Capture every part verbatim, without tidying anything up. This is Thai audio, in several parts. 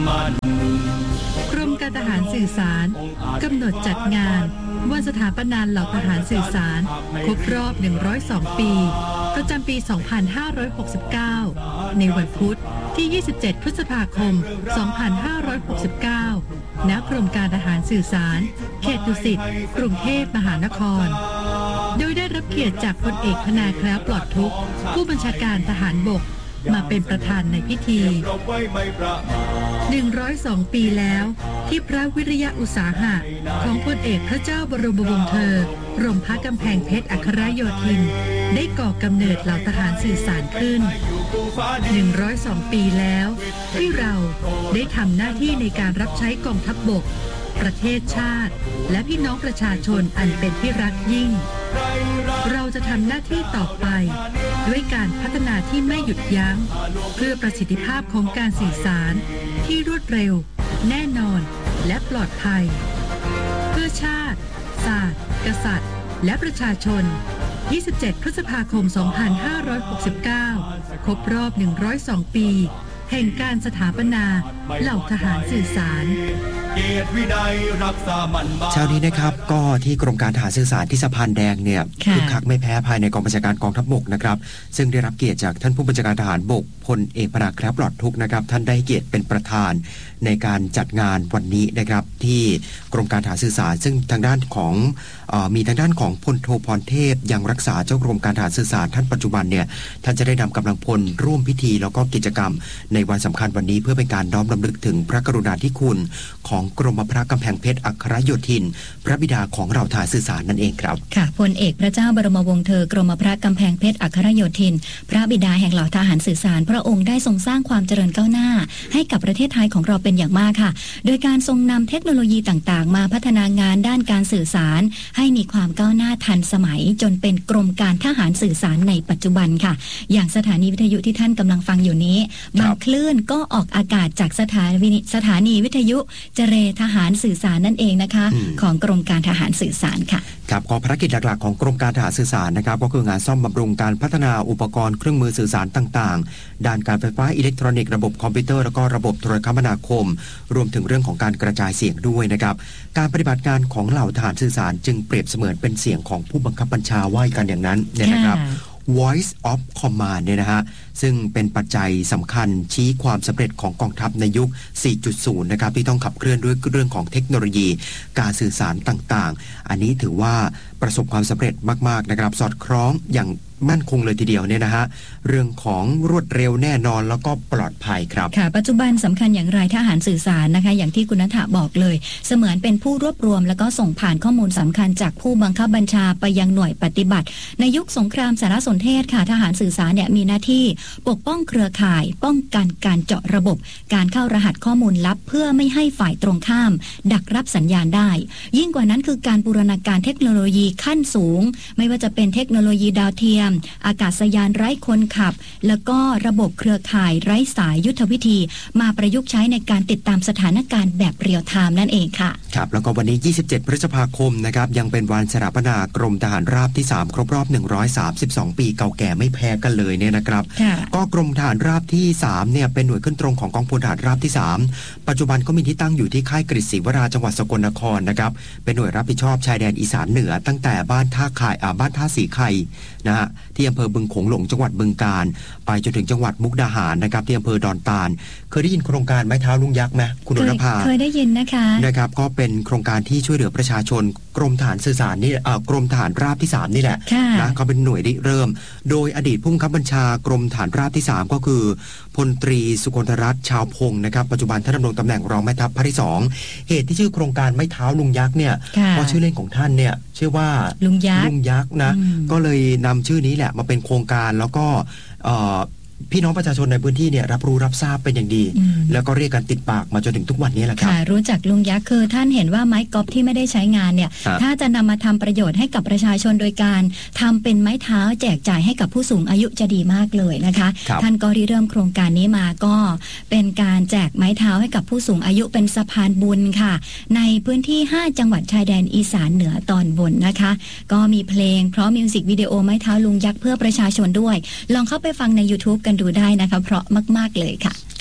กรมการทหารสื่อสารกำหนดจัดงานวันสถาปนาเหล่าทหารสื่อสารครบรอบหนึ่งร้อยสองปีประจำปี สองพันห้าร้อยหกสิบเก้า ในวันพุธที่ ยี่สิบเจ็ด พฤษภาคม สองพันห้าร้อยหกสิบเก้า ณ กรมการทหารสื่อสารเขตดุสิตกรุงเทพมหานครโดยได้รับเกียรติจากพลเอกพนาแคล้วปลอดทุกข์ผู้บัญชาการทหารบกมาเป็นประธานในพิธีหนึ่งร้อยสองปีแล้วที่พระวิริยะอุตสาหะของพลเอกพระเจ้าบรมวงศ์เธอรมพระกำแพงเพชรอัครโยธินได้ก่อกำเนิดเหล่าทหารสื่อสารขึ้นหนึ่งร้อยสองปีแล้วที่เราได้ทำหน้าที่ในการรับใช้กองทัพบกประเทศชาติและพี่น้องประชาชนอันเป็นที่รักยิ่งเราจะทำหน้าที่ต่อไปด้วยการพัฒนาที่ไม่หยุดยั้งเพื่อประสิทธิภาพของการสื่อสารที่รวดเร็วแน่นอนและปลอดภัยเพื่อชาติศาสตร์กษัตริย์และประชาชนยี่สิบเจ็ด พฤษภาคม สองพันห้าร้อยหกสิบเก้า ครบรอบหนึ่งร้อยสองปีแห่งการสถาปนาเหล่าทหารสื่อสารเช้านี้นะครับก็ที่กรมการทหารสื่อสารที่สะพานแดงเนี่ยคึกคักไม่แพ้ภายในกองบัญชาการกองทัพบกนะครับซึ่งได้รับเกียรติจากท่านผู้บัญชาการทหารบกพลเอกพนาแคล้วปลอดทุกข์นะครับท่านได้เกียรติเป็นประธานในการจัดงานวันนี้นะครับที่กรมการทหารสื่อสารซึ่งทางด้านของเอ่อมีทางด้านของพลโทพรเทพยังรักษาเจ้ากรมการทหารสื่อสารท่านปัจจุบันเนี่ยท่านจะได้นำกำลังพลร่วมพิธีแล้วก็กิจกรรมในวันสำคัญวันนี้เพื่อเป็นการน้อมรำลึกถึงพระกรุณาธิคุณของกรมพระกำแพงเพชรอัครโยธินพระบิดาของเราทหารสื่อสารนั่นเองครับค่ะพลเอกพระเจ้าบรมวงศ์เธอกรมพระกำแพงเพชรอัครโยธินพระบิดาแห่งเหล่าทหารสื่อสารพระองค์ได้ทรงสร้างความเจริญก้าวหน้าให้กับประเทศไทยของเราเป็นอย่างมากค่ะโดยการทรงนำเทคโนโลยีต่างๆมาพัฒนางานด้านการสื่อสารให้มีความก้าวหน้าทันสมัยจนเป็นกรมการทหารสื่อสารในปัจจุบันค่ะอย่างสถานีวิทยุที่ท่านกำลังฟังอยู่นี้บางคลื่นก็ออกอากาศจากสถานีสถานีวิทยุเจเรทหารสื่อสารนั่นเองนะคะของกรมการทหารสื่อสารค่ะครับก็ภารกิจหลักๆของกรมการทหารสื่อสารนะครับก็คืองานซ่อมบำรุงการพัฒนาอุปกรณ์เครื่องมือสื่อสารต่างๆด้านการไฟฟ้าอิเล็กทรอนิกส์ระบบคอมพิวเตอร์แล้วก็ระบบโทรคมนาคมรวมถึงเรื่องของการกระจายเสียงด้วยนะครับการปฏิบัติงานของเหล่าทหารสื่อสารจึงเปรียบเสมือนเป็นเสียงของผู้บังคับบัญชาว่ากันอย่างนั้นเนี่ยนะครับ Voice of Command เนี่ยนะฮะซึ่งเป็นปัจจัยสำคัญชี้ความสำเร็จของกองทัพในยุค สี่จุดศูนย์ นะครับที่ต้องขับเคลื่อนด้วยเรื่องของเทคโนโลยีการสื่อสารต่างๆอันนี้ถือว่าประสบความสำเร็จมากๆนะครับสอดคล้องอย่างมั่นคงเลยทีเดียวเนี่ยนะฮะเรื่องของรวดเร็วแน่นอนแล้วก็ปลอดภัยครับค่ะปัจจุบันสำคัญอย่างไรทหารสื่อสารนะคะอย่างที่คุณณฐาบอกเลยเสมือนเป็นผู้รวบรวมแล้วก็ส่งผ่านข้อมูลสำคัญจากผู้บังคับบัญชาไปยังหน่วยปฏิบัติในยุคสงครามสารสนเทศค่ะทหารสื่อสารเนี่ยมีหน้าที่ปกป้องเครือข่ายป้องกันการเจาะระบบการเข้ารหัสข้อมูลลับเพื่อไม่ให้ฝ่ายตรงข้ามดักรับสัญญาณได้ยิ่งกว่านั้นคือการบูรณาการเทคโนโลยีขั้นสูงไม่ว่าจะเป็นเทคโนโลยีดาวเทียมอากาศยานไร้คนขับแล้วก็ระบบเครือข่ายไร้สายยุทธวิธีมาประยุกต์ใช้ในการติดตามสถานการณ์แบบเรียลไทม์นั่นเองค่ะครับแล้วก็วันนี้ยี่สิบเจ็ดพฤษภาคมนะครับยังเป็นวันสถาปนากรมทหารราบที่สามครบรอบหนึ่งร้อยสามสิบสองปีเก่าแก่ไม่แพ้กันเลยเนี่ยนะครับก็กรมทหารราบที่สามเนี่ยเป็นหน่วยขึ้นตรงของกองพลทหารราบที่สามปัจจุบันก็มีที่ตั้งอยู่ที่ค่ายกฤษศรีวราจังหวัดสกลนครนะครับเป็นหน่วยรับผิดชอบชายแดนอีสานเหนือตั้งแต่บ้านท่าข่ายอ่าบ้านท่าสีไข่นะฮะที่อำเภอบึงโขงหลงจังหวัดบึงกาฬไปจนถึงจังหวัดมุกดาหารนะครับที่อำเภอดอนตาลเคยได้ยินโครงการไม้เท้าลุงยักษ์ไหมคุณนภาเคยได้ยินนะคะนะครับก็เป็นโครงการที่ช่วยเหลือประชาชนกรมทหารสื่อสารนี่เอ่อกรมทหารราบที่สามนี่แหละนะเขาเป็นหน่วยริเริ่มโดยอดีตผู้บังคับบัญชากรมทหารราบที่สามก็คือพลตรีสุคนธรัตน์ชาวพงศ์นะครับปัจจุบันท่านดำรงตำแหน่งรองแม่ทัพภาคที่สองเหตุที่ชื่อโครงการไม้เท้าลุงยักษ์เนี่ยเพราะชื่อเล่นของท่านเนี่ยชื่อว่าลุงยักษ์ลุงยักษ์นะก็เลยนำชื่อนี้แหละมาเป็นโครงการแล้วก็พี่น้องประชาชนในพื้นที่เนี่ยรับรู้รับทราบเป็นอย่างดีแล้วก็เรียกกันติดปากมาจนถึงทุกวันนี้แหละครับค่ะรู้จักลุงยักษ์คือท่านเห็นว่าไม้กอล์ฟที่ไม่ได้ใช้งานเนี่ยถ้าจะนำมาทำประโยชน์ให้กับประชาชนโดยการทำเป็นไม้เท้าแจกจ่ายให้กับผู้สูงอายุจะดีมากเลยนะคะท่านก็ริเริ่มโครงการนี้มาก็เป็นการแจกไม้เท้าให้กับผู้สูงอายุเป็นสะพานบุญค่ะในพื้นที่ห้าจังหวัดชายแดนอีสานเหนือตอนบนนะคะก็มีเพลงพร้อมมิวสิกวิดีโอไม้เท้าลุงยักษ์เพื่อประชาชนด้วยลองเข้าไปฟังใน YouTube กันดูได้นะคะเพราะมากๆเลยค่ะค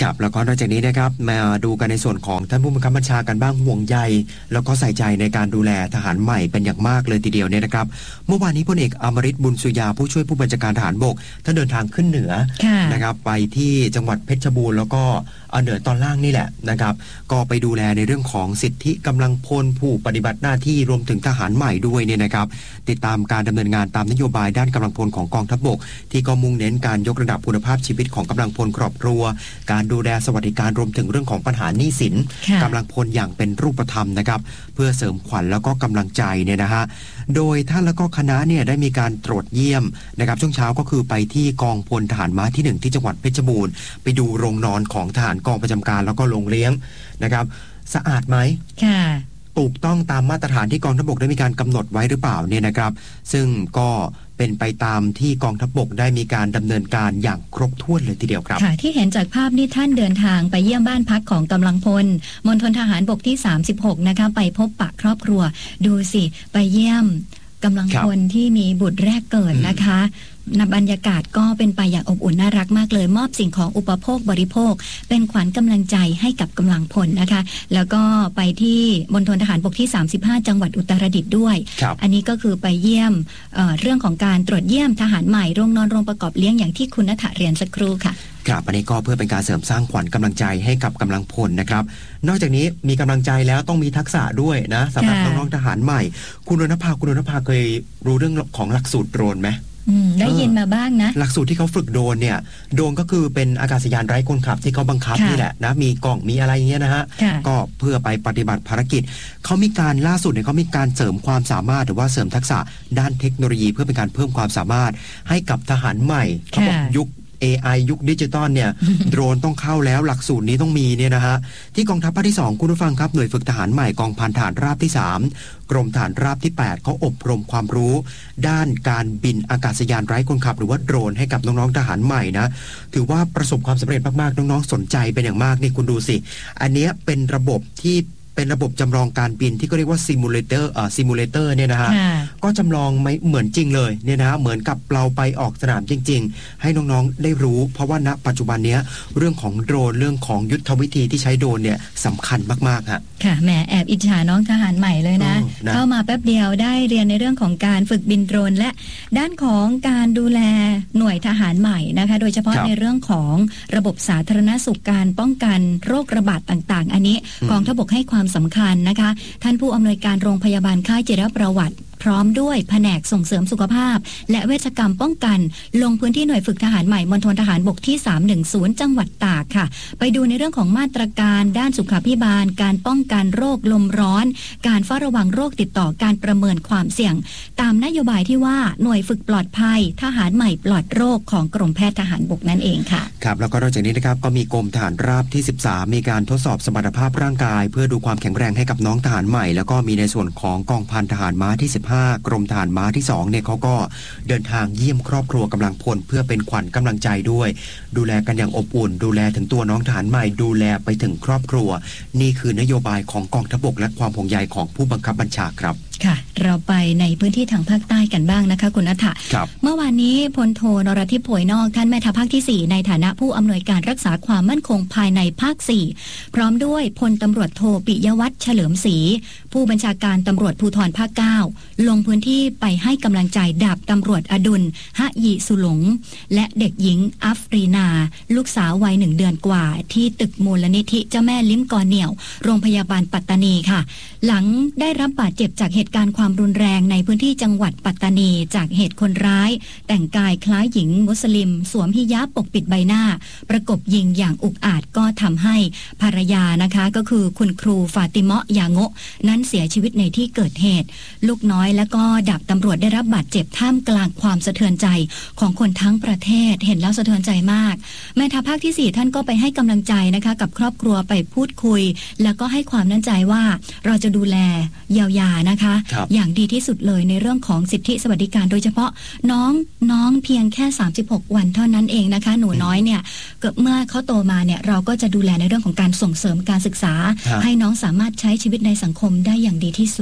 ครับแล้วก็นอกจากนี้นะครับมาดูกันในส่วนของท่านผู้บังคับบัญชากันบ้างห่วงใยแล้วก็ใส่ใจในการดูแลทหารใหม่เป็นอย่างมากเลยทีเดียวเนี่ยนะครับเมื่อวานนี้พลเอกอมฤตบุญสุยาผู้ช่วยผู้บัญชาการทหารบกท่านเดินทางขึ้นเหนือนะครับไปที่จังหวัดเพชรบูรณ์แล้วก็เหนือตอนล่างนี่แหละนะครับก็ไปดูแลในเรื่องของสิทธิกำลังพลผู้ปฏิบัติหน้าที่รวมถึงทหารใหม่ด้วยเนี่ยนะครับติดตามการดำเนินงานตามนโยบายด้านกำลังพลของกองทัพบกที่ก็มุ่งเน้นการยกระดับคุณภาพชีวิตของกำลังพลครอบครัวการดูแลสวัสดิการรวมถึงเรื่องของปัญหาหนี้สินกำลังพลอย่างเป็นรูปธรรมนะครับเพื่อเสริมขวัญแล้วก็กำลังใจเนี่ยนะฮะโดยท่านแล้วก็คณะเนี่ยได้มีการตรวจเยี่ยมนะครับช่วงเช้าก็คือไปที่กองพลทหารม้าที่หนึ่งที่จังหวัดเพชรบูรณ์ไปดูโรงนอนของทหารกองประจำการแล้วก็โรงเลี้ยงนะครับสะอาดไหมค่ะถูกต้องตามมาตรฐานที่กองทัพบกได้มีการกำหนดไว้หรือเปล่าเนี่ยนะครับซึ่งก็เป็นไปตามที่กองทัพบกได้มีการดำเนินการอย่างครบถ้วนเลยทีเดียวครับค่ะที่เห็นจากภาพนี้ท่านเดินทางไปเยี่ยมบ้านพักของกำลังพลมณฑลทหารบกที่สามสิบหกนะคะไปพบปะครอบครัวดูสิไปเยี่ยมกำลังพลที่มีบุตรแรกเกิดนะคะบรรยากาศก็เป็นไปอย่างอบอุ่นน่ารักมากเลยมอบสิ่งของอุปโภคบริโภคเป็นขวัญกำลังใจให้กับกำลังพลนะคะแล้วก็ไปที่มณฑลทหารบกที่สามสิบห้าจังหวัดอุตรดิตถ์ด้วยอันนี้ก็คือไปเยี่ยม เอ่อ เรื่องของการตรวจเยี่ยมทหารใหม่โรงนอนโรงประกอบเลี้ยงอย่างที่คุณณฐาเรียนสักครู่ค่ะครับอันนี้ก็เพื่อเป็นการเสริมสร้างขวัญกำลังใจให้กับกำลังพลนะครับนอกจากนี้มีกำลังใจแล้วต้องมีทักษะด้วยนะสำหรับน้องๆทหารใหม่คุณรณภาคุณรณภาเคยรู้เรื่องของหลักสูตรโดรนไหมได้ยินมาบ้างนะหลักสูตรที่เขาฝึกโดรนเนี่ยโดรนก็คือเป็นอากาศยานไร้คนขับที่เขาบังคับนี่แหละนะมีกล่องมีอะไรอย่างเงี้ยนะฮะก็เพื่อไปปฏิบัติภารกิจเขามีการล่าสุดเนี่ยเขามีการเสริมความสามารถหรือว่าเสริมทักษะด้านเทคโนโลยีเพื่อเป็นการเพิ่มความสามารถให้กับทหารใหม่เขาบอกยุคเอ ไอ ยุคดิจิตอลเนี่ยโดรนต้องเข้าแล้วหลักสูตรนี้ต้องมีเนี่ยนะฮะที่กองทัพภาคที่สองคุณผู้ฟังครับหน่วยฝึกทหารใหม่กองพันทหารราบที่สามกรมทหารราบที่แปดเขาอบรมความรู้ด้านการบินอากาศยานไร้คนขับหรือว่าโดรนให้กับน้องๆทหารใหม่นะถือว่าประสบความสำเร็จมากๆน้องๆสนใจเป็นอย่างมากนี่คุณดูสิอันนี้เป็นระบบที่เป็นระบบจำลองการบินที่ก็เรียกว่าซิมูเลเตอร์เอ่อซิมูเลเตอร์เนี่ยนะฮะก็จำลองไม่เหมือนจริงเลยเนี่ยนะเหมือนกับเราไปออกสนามจริงๆให้น้องๆได้รู้เพราะว่าณปัจจุบันนี้เรื่องของโดรนเรื่องของยุทธวิธีที่ใช้โดรนเนี่ยสำคัญมากๆฮะค่ะแหมแอบอิจฉาน้องทหารใหม่เลยนะเข้ามาแป๊บเดียวได้เรียนในเรื่องของการฝึกบินโดรนและด้านของการดูแลหน่วยทหารใหม่นะคะโดยเฉพาะในเรื่องของระบบสาธารณสุขการป้องกันโรคระบาดต่างๆอันนี้กองทัพบกให้ความสำคัญนะคะท่านผู้อำนวยการโรงพยาบาลค่ายจิรประวัติพร้อมด้วยแผนกส่งเสริมสุขภาพและเวชกรรมป้องกันลงพื้นที่หน่วยฝึกทหารใหม่มณฑลทหารบกที่สามหนึ่งศูนย์จังหวัดตากค่ะไปดูในเรื่องของมาตรการด้านสุขาภิบาลการป้องกันโรคลมร้อนการเฝ้าระวังโรคติดต่อการประเมินความเสี่ยงตามนโยบายที่ว่าหน่วยฝึกปลอดภัยทหารใหม่ปลอดโรคของกรมแพทย์ทหารบกนั่นเองค่ะครับแล้วก็นอกจากนี้นะครับก็มีกรมทหารราบที่สิบสามมีการทดสอบสมรรถภาพร่างกายเพื่อดูความแข็งแรงให้กับน้องทหารใหม่แล้วก็มีในส่วนของกองพันทหารม้าที่สิบห้ากรมทหารม้าที่สองเนี่ยเขาก็เดินทางเยี่ยมครอบครัวกำลังพลเพื่อเป็นขวัญกำลังใจด้วยดูแลกันอย่างอบอุ่นดูแลถึงตัวน้องทหารใหม่ดูแลไปถึงครอบครัวนี่คือนโยบายของกองทัพบกและความห่วงใยของผู้บังคับบัญชาครับค่ะเราไปในพื้นที่ทางภาคใต้กันบ้างนะคะคุณณฐะเมื่อวานนี้พลโทนรทิพย์โผยนอกท่านแม่ทัพภาคที่สี่ในฐานะผู้อำนวยการรักษาความมั่นคงภายในภาคสี่พร้อมด้วยพลตำรวจโทปิยวัฒน์เฉลิมศรีผู้บัญชาการตำรวจภูธรภาคเก้าลงพื้นที่ไปให้กำลังใจดาบตำรวจอดุลหะยิสุหลงและเด็กหญิงอัฟรีนาลูกสาววัยหนึ่งเดือนกว่าที่ตึกมูลนิธิเจ้าแม่ลิ้มกอเหนี่ยวโรงพยาบาลปัตตานีค่ะหลังได้รับบาดเจ็บจากเหตุการณ์ความรุนแรงในพื้นที่จังหวัดปัตตานีจากเหตุคนร้ายแต่งกายคล้ายหญิงมุสลิมสวมฮิญาบปกปิดใบหน้าประกบยิงอย่างอุกอาจก็ทำให้ภรรยานะคะก็คือคุณครูฟาติเมาะยาโงะนั้นเสียชีวิตในที่เกิดเหตุลูกน้อยและก็ดาบตำรวจได้รับบาดเจ็บท่ามกลางความสะเทือนใจของคนทั้งประเทศเห็นแล้วสะเทือนใจมากแม่ทัพภาคที่สี่ท่านก็ไปให้กำลังใจนะคะกับครอบครัวไปพูดคุยแล้วก็ให้ความมั่นใจว่าเราจะดูแลเยียวยานะคะอย่างดีที่สุดเลยในเรื่องของสิทธิสวัสดิการโดยเฉพาะน้องน้องเพียงแค่สามสิบหกวันเท่านั้นเองนะคะหนูน้อยเนี่ยเกิดเมื่อเขาโตมาเนี่ยเราก็จะดูแลในเรื่องของการส่งเสริมการศึกษาให้น้องสามารถใช้ชีวิตในสังคมได้อย่างดีที่สุดค่ะ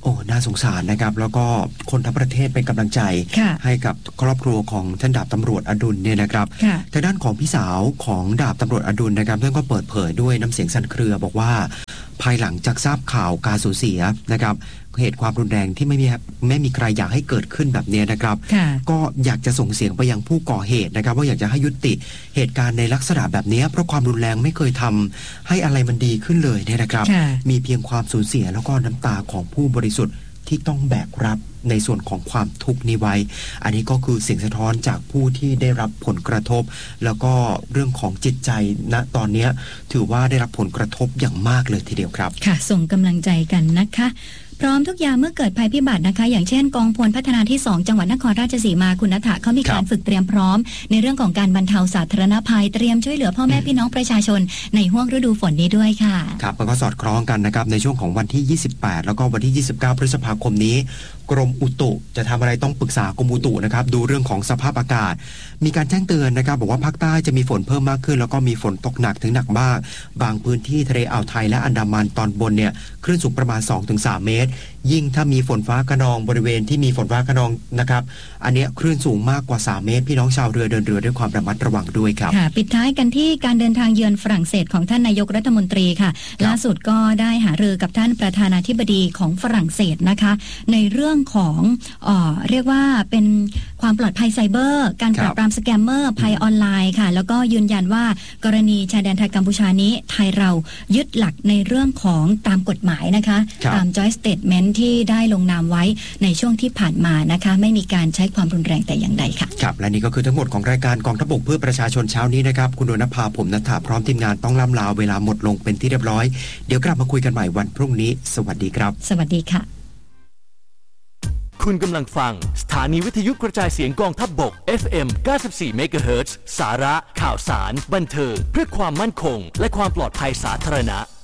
โอ้น่าสงสารนะครับแล้วก็คนทั้งประเทศเป็นกำลังใจให้กับครอบครัวของท่านดาบตำรวจอดุลเนี่ยนะครับทางด้านของพี่สาวของดาบตำรวจอดุลนะครับท่านก็เปิดเผยด้วยน้ำเสียงสั่นเครือบอกว่าภายหลังจากทราบข่าวการสูญเสียนะครับเหตุความรุนแรงที่ไม่มีไม่มีใครอยากให้เกิดขึ้นแบบนี้นะครับก็อยากจะส่งเสียงไปยังผู้ก่อเหตุนะครับว่าอยากจะให้ยุติเหตุการณ์ในลักษณะแบบนี้เพราะความรุนแรงไม่เคยทำให้อะไรมันดีขึ้นเลยเนี่ยนะครับมีเพียงความสูญเสียแล้วก็น้ำตาของผู้บริสุทธิ์ที่ต้องแบกรับในส่วนของความทุกข์นี้ไว้อันนี้ก็คือเสียงสะท้อนจากผู้ที่ได้รับผลกระทบแล้วก็เรื่องของจิตใจณตอนนี้ถือว่าได้รับผลกระทบอย่างมากเลยทีเดียวครับค่ะส่งกำลังใจกันนะคะพร้อมทุกอย่างเมื่อเกิดภัยพิบัตินะคะอย่างเช่นกองพลพัฒนาที่สองจังหวัดนครราชสีมาคุณณัฐะเขามีการฝึกเตรียมพร้อมในเรื่องของการบรรเทาสาธารณภัยเตรียมช่วยเหลือพ่อแม่พี่น้องประชาชนในห้วงฤดูฝนนี้ด้วยค่ะครับมันก็สอดคล้องกันนะครับในช่วงของวันที่ยี่สิบแปดแล้วก็วันที่ยี่สิบเก้าพฤษภาคมนี้กรมอุตุจะทำอะไรต้องปรึกษากรมอุตุนะครับดูเรื่องของสภาพอากาศมีการแจ้งเตือนนะครับบอกว่าภาคใต้จะมีฝนเพิ่มมากขึ้นแล้วก็มีฝนตกหนักถึงหนักมากบางพื้นที่ทะเลอ่าวไทยและอันดามันตอนบนเนี่ยคลื่นสูงประมาณ สองถึงสาม เมตรยิ่งถ้ามีฝนฟ้าคะนองบริเวณที่มีฝนฟ้าคะนองนะครับอันนี้คลื่นสูงมากกว่าสามเมตรพี่น้องชาวเรือเดินเรือด้วยความระมัดระวังด้วยครับค่ะปิดท้ายกันที่การเดินทางเยือนฝรั่งเศสของท่านนายกรัฐมนตรีค่ะล่าสุดก็ได้หารือกับท่านประธานาธิบดีของฝรั่งเศสนะคะในเรื่องของเอ่อเรียกว่าเป็นความปลอดภัยไซเบอร์การปราบปรามสแกมเมอร์ภัยออนไลน์ค่ะแล้วก็ยืนยันว่ากรณีชายแดนไทยกัมพูชานี้ไทยเรายึดหลักในเรื่องของตามกฎหมายนะคะตาม Joint Statement ที่ได้ลงนามไว้ในช่วงที่ผ่านมานะคะไม่มีการใช้ความรุนแรงแต่อย่างใดค่ะครับและนี่ก็คือทั้งหมดของรายการกองทัพบกเพื่อประชาชนเช้านี้นะครับคุณดนภาผมณัฐฐาพร้อมทีมงานต้องล่ำลาเวลาหมดลงเป็นที่เรียบร้อยเดี๋ยวกลับมาคุยกันใหม่วันพรุ่งนี้สวัสดีครับสวัสดีค่ะคุณกำลังฟังสถานีวิทยุกระจายเสียงกองทัพบก เอฟ เอ็ม เก้าสิบสี่ เมกะเฮิรตซ์ สาระข่าวสารบันเทิงเพื่อความมั่นคงและความปลอดภัยสาธารณะ